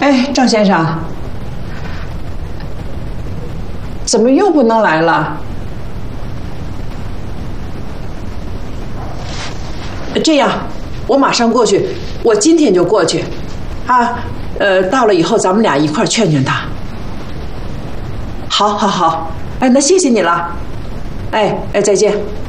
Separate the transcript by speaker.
Speaker 1: 哎，赵先生，怎么又不能来了？这样，我马上过去，我今天就过去，啊，到了以后咱们俩一块儿劝劝他。好，好，好，哎，那谢谢你了，哎，再见。